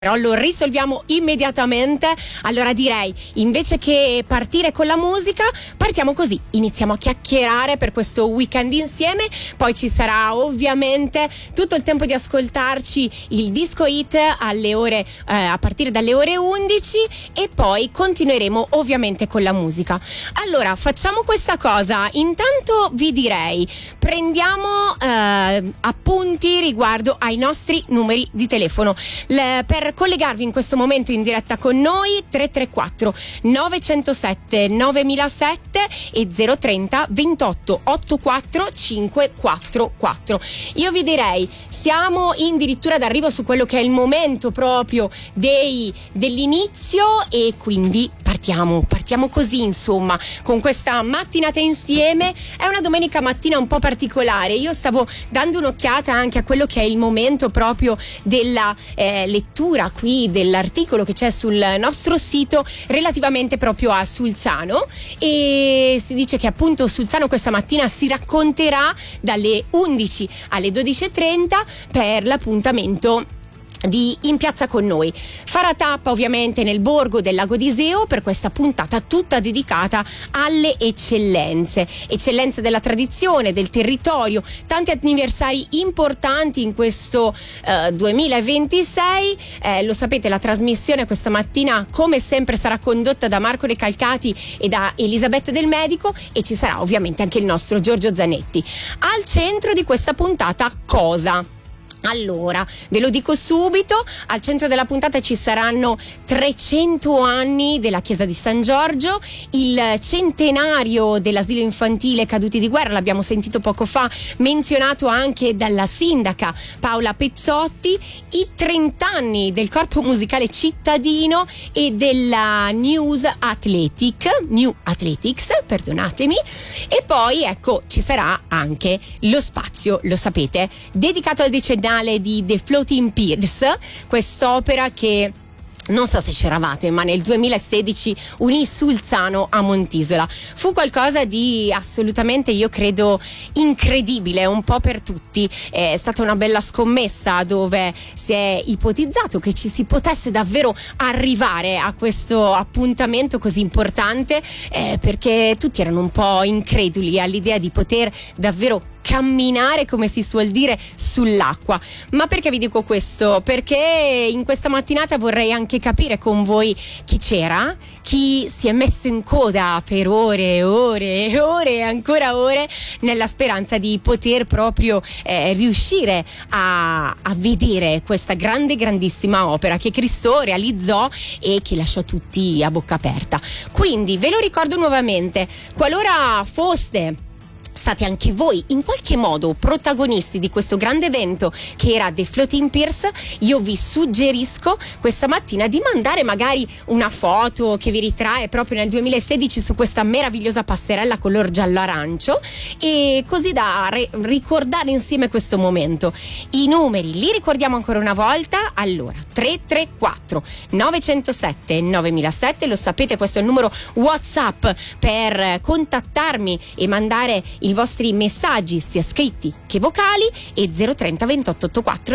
Però lo risolviamo immediatamente. Allora direi, invece che partire con la musica, partiamo così, iniziamo a chiacchierare per questo weekend insieme. Poi ci sarà ovviamente tutto il tempo di ascoltarci il disco hit alle ore a partire dalle ore 11 e poi continueremo ovviamente con la musica. Allora facciamo questa cosa, intanto vi direi prendiamo appunti riguardo ai nostri numeri di telefono per collegarvi in questo momento in diretta con noi. 334 907 9007 e 030 28 84 544. Io vi direi siamo addirittura d'arrivo su quello che è il momento proprio dell'inizio e quindi partiamo così, insomma, con questa mattinata insieme. È una domenica mattina un po' particolare. Io stavo dando un'occhiata anche a quello che è il momento proprio della lettura qui dell'articolo che c'è sul nostro sito relativamente proprio a Sulzano, e si dice che appunto Sulzano questa mattina si racconterà dalle 11 alle 12:30 per l'appuntamento di In Piazza con Noi. Farà tappa ovviamente nel borgo del Lago d'Iseo per questa puntata tutta dedicata alle eccellenze della tradizione, del territorio, tanti anniversari importanti in questo 2026. Lo sapete, la trasmissione questa mattina come sempre sarà condotta da Marco Recalcati e da Elisabetta Del Medico, e ci sarà ovviamente anche il nostro Giorgio Zanetti. Al centro di questa puntata cosa? Allora, ve lo dico subito, al centro della puntata ci saranno 300 anni della chiesa di San Giorgio, il centenario dell'asilo infantile Caduti di Guerra, l'abbiamo sentito poco fa, menzionato anche dalla sindaca Paola Pezzotti, i 30 anni del corpo musicale cittadino e della New Athletics, perdonatemi, e poi ecco ci sarà anche lo spazio, lo sapete, dedicato al decennale di The Floating Piers, quest'opera che non so se c'eravate, ma nel 2016 unì Sulzano a Montisola. Fu qualcosa di assolutamente, io credo, incredibile, un po' per tutti. È stata una bella scommessa dove si è ipotizzato che ci si potesse davvero arrivare a questo appuntamento così importante, perché tutti erano un po' increduli all'idea di poter davvero camminare, come si suol dire, sull'acqua. Ma perché vi dico questo? Perché in questa mattinata vorrei anche capire con voi chi c'era, chi si è messo in coda per ore e ore e ore e ancora ore nella speranza di poter proprio riuscire a vedere questa grandissima opera che Cristo realizzò e che lasciò tutti a bocca aperta. Quindi ve lo ricordo nuovamente, qualora foste state anche voi in qualche modo protagonisti di questo grande evento che era The Floating Piers, io vi suggerisco questa mattina di mandare magari una foto che vi ritrae proprio nel 2016 su questa meravigliosa passerella color giallo-arancio, e così da ricordare insieme questo momento. I numeri li ricordiamo ancora una volta. Allora, 334 907 9007, lo sapete, questo è il numero WhatsApp per contattarmi e mandare i vostri messaggi sia scritti che vocali, e 030 28 84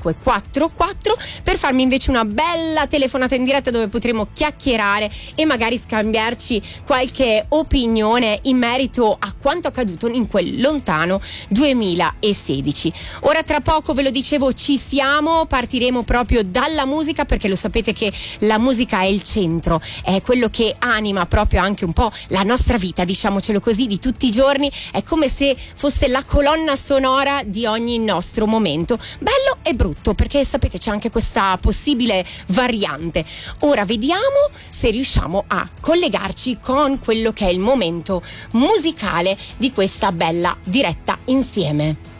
544 per farmi invece una bella telefonata in diretta dove potremo chiacchierare e magari scambiarci qualche opinione in merito a quanto accaduto in quel lontano 2016. Ora tra poco, ve lo dicevo, ci siamo, partiremo proprio dalla musica, perché lo sapete che la musica è il centro, è quello che anima proprio anche un po' la nostra vita, diciamocelo così, di tutti i giorni. È come se fosse la colonna sonora di ogni nostro momento, bello e brutto, perché sapete c'è anche questa possibile variante. Ora vediamo se riusciamo a collegarci con quello che è il momento musicale di questa bella diretta insieme.